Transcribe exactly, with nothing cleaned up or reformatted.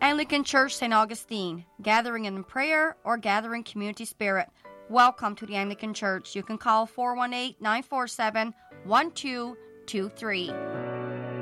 Anglican Church, Saint Augustine, gathering in prayer or gathering community spirit. Welcome to the Anglican Church. You can call four one eight, nine four seven, one two two three.